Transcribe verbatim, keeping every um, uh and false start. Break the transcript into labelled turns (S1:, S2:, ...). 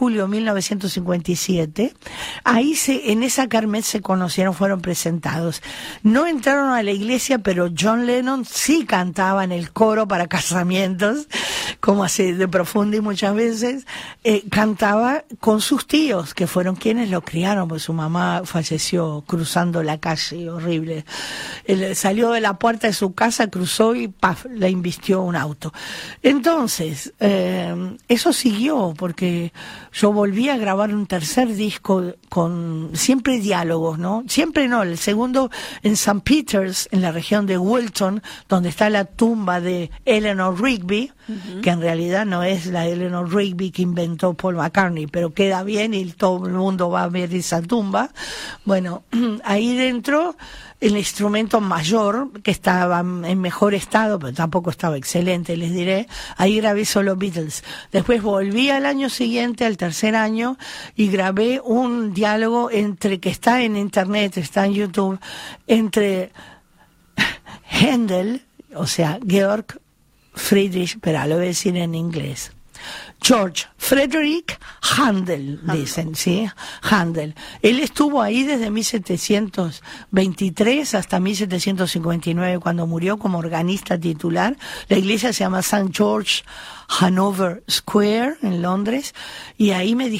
S1: julio de mil novecientos cincuenta y siete. Ahí se, en esa kermés se conocieron, fueron presentados. No entraron a la iglesia, pero John Lennon sí cantaba en el coro para casamientos, como hace de Profundi muchas veces, eh, cantaba con sus tíos, que fueron quienes lo criaron, porque su mamá falleció cruzando la calle, horrible. Él salió de la puerta de su casa, cruzó y ¡paf!, le invistió un auto. Entonces, eh, eso siguió, porque yo volví a grabar un tercer disco con siempre diálogos, ¿no? Siempre no, el segundo en Saint Peters, en la región de Wilton, donde está la tumba de Eleanor Rigby, uh-huh. que en realidad no es la Eleanor Rigby que inventó Paul McCartney, pero queda bien y todo el mundo va a ver esa tumba. Bueno, ahí dentro el instrumento mayor, que estaba en mejor estado, pero tampoco estaba excelente, les diré, ahí grabé solo Beatles. Después volví al año siguiente, al tercer año, y grabé un diálogo entre, que está en internet, está en YouTube, entre Händel, o sea, Georg Friedrich, pero lo voy a decir en inglés. George Frederick Handel, dicen, ¿sí? Handel. Él estuvo ahí desde mil setecientos veintitrés hasta mil setecientos cincuenta y nueve, cuando murió, como organista titular. La iglesia se llama Saint George Hanover Square, en Londres, y ahí me